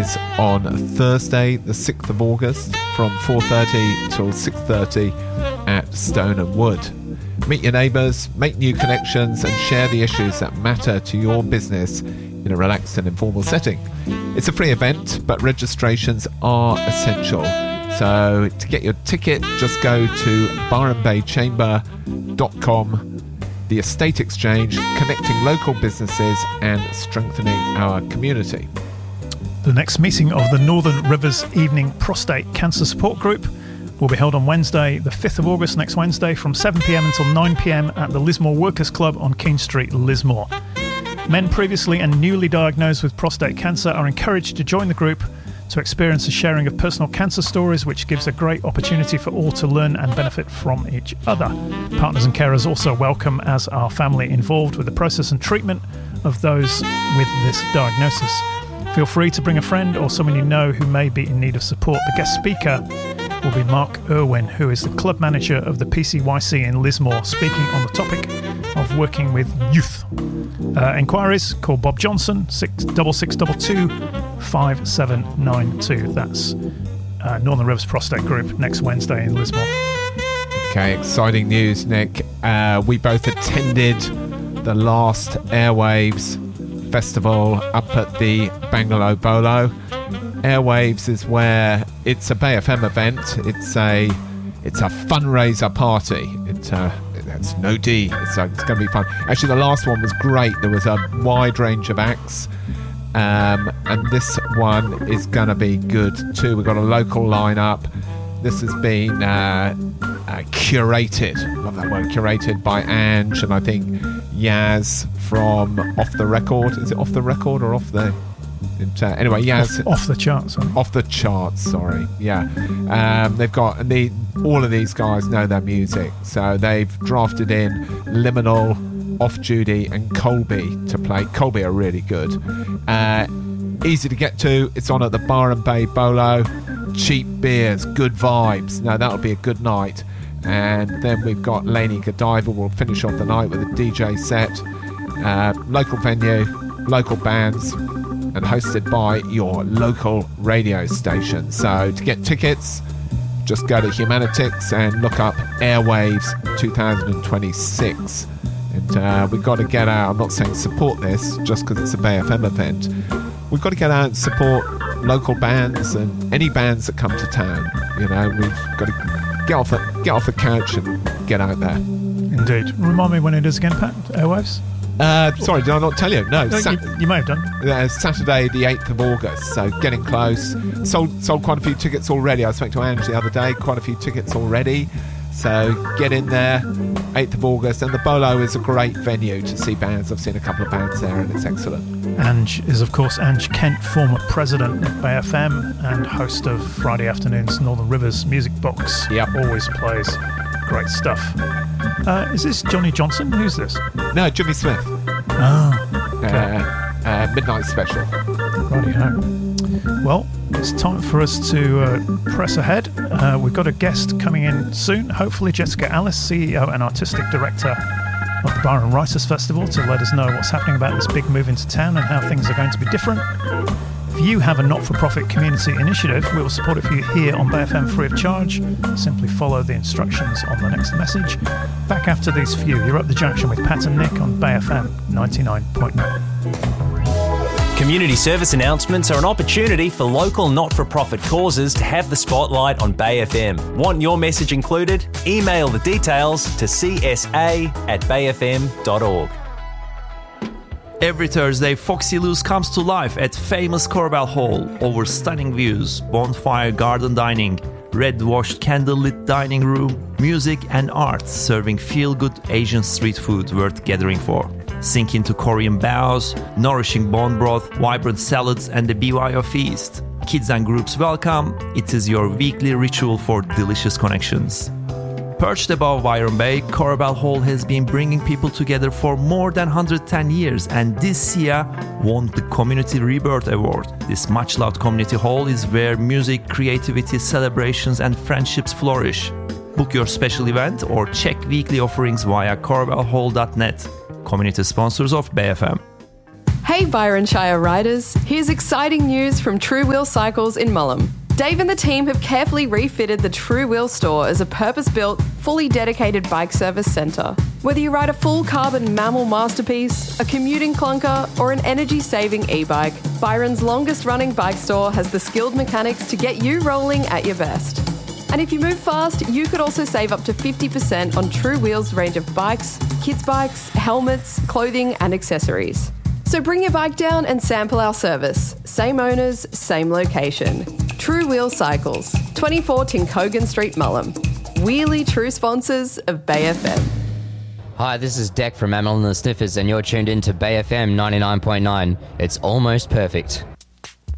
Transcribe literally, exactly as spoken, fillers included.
is on Thursday, the sixth of August, from four thirty till six thirty at Stone and Wood. Meet your neighbours, make new connections, and share the issues that matter to your business in a relaxed and informal setting. It's a free event, but registrations are essential. So to get your ticket, just go to byron bay chamber dot com. The Estate Exchange, connecting local businesses and strengthening our community. The next meeting of the Northern Rivers Evening Prostate Cancer Support Group will be held on Wednesday, the fifth of August, next Wednesday, from seven p.m. until nine p.m. at the Lismore Workers Club on Keene Street, Lismore. Men previously and newly diagnosed with prostate cancer are encouraged to join the group to experience a sharing of personal cancer stories, which gives a great opportunity for all to learn and benefit from each other. Partners and carers also welcome, as are family involved with the process and treatment of those with this diagnosis. Feel free to bring a friend or someone you know who may be in need of support. The guest speaker will be Mark Irwin, who is the club manager of the P C Y C in Lismore, speaking on the topic of working with youth. Uh, inquiries, call Bob Johnson, six six six two two, five seven nine two. That's uh, Northern Rivers Prostate Group, next Wednesday in Lismore. Okay, exciting news, Nick. Uh, we both attended the last Airwaves Festival up at the Bangalow Bolo. Airwaves is where it's a Bay F M event. It's a it's a fundraiser party. It's a It's no D. It's, uh, it's going to be fun. Actually, the last one was great. There was a wide range of acts, um, and this one is going to be good too. We've got a local lineup. This has been uh, uh, curated. Love that word, curated by Ange, and I think Yaz from Off the Record. Is it Off the Record or Off the? It, uh, anyway, Yaz off, off the charts. Sorry. Off the charts. Sorry. Yeah, um, they've got and the. All of these guys know their music, so they've drafted in Liminal, Off Judy and Colby to play. Colby are really good. Uh, easy to get to. It's on at the Byron Bay Bolo. Cheap beers, good vibes. Now that'll be a good night. And then we've got Lainey Godiva. We'll finish off the night with a D J set. Uh, local venue, local bands, and hosted by your local radio station. So to get tickets, just go to Humanitix and look up Airwaves twenty twenty-six. And uh, we've got to get out. I'm not saying support this just because it's a Bay F M event. We've got to get out and support local bands and any bands that come to town. You know, we've got to get off the, get off the couch and get out there. Indeed. Remind me when it is again, Pat? Airwaves? Uh, sorry, did I not tell you? No, no Sat- you, you may have done. Uh, Saturday the eighth of August, so getting close. Sold sold quite a few tickets already. I spoke to Ange the other day, quite a few tickets already. So get in there, eighth of August. And the Bolo is a great venue to see bands. I've seen a couple of bands there and it's excellent. Ange is, of course, Ange Kent, former president of Bay F M and host of Friday afternoon's Northern Rivers Music Box. Yep. Always plays great stuff. Uh, is this Johnny Johnson? Who's this? No, Jimmy Smith. Oh, okay. uh, uh, Midnight Special. Righty-ho. Well, it's time for us to uh, press ahead. Uh, we've got a guest coming in soon, hopefully Jessica Alice, C E O and Artistic Director of the Byron Writers Festival, to let us know what's happening about this big move into town and how things are going to be different. If you have a not-for-profit community initiative, we will support it for you here on Bay F M free of charge. Simply follow the instructions on the next message. Back after these few, you're up the junction with Pat and Nick on Bay F M ninety-nine point nine. Community service announcements are an opportunity for local not-for-profit causes to have the spotlight on Bay F M. Want your message included? Email the details to c s a at bay f m dot org. Every Thursday, Foxy Loose comes to life at famous Corbell Hall. Over stunning views, bonfire garden dining, red-washed candlelit dining room, music and art serving feel-good Asian street food worth gathering for. Sink into Korean bows, nourishing bone broth, vibrant salads and the B Y O feast. Kids and groups welcome. It is your weekly ritual for delicious connections. Perched above Byron Bay, Corbell Hall has been bringing people together for more than one hundred ten years and this year won the Community Rebirth Award. This much-loved community hall is where music, creativity, celebrations and friendships flourish. Book your special event or check weekly offerings via corbell hall dot net. Community sponsors of Bay F M. Hey Byron Shire riders, here's exciting news from True Wheel Cycles in Mullum. Dave and the team have carefully refitted the True Wheel store as a purpose-built, fully dedicated bike service centre. Whether you ride a full carbon mammal masterpiece, a commuting clunker, or an energy-saving e-bike, Byron's longest-running bike store has the skilled mechanics to get you rolling at your best. And if you move fast, you could also save up to fifty percent on True Wheel's range of bikes, kids' bikes, helmets, clothing, and accessories. So bring your bike down and sample our service. Same owners, same location. True Wheel Cycles, twenty-four Tincogan Street, Mullum. Wheelie true sponsors of Bay F M. Hi, this is Deck from Amel and the Sniffers, and you're tuned in to Bay F M ninety-nine point nine. It's almost perfect.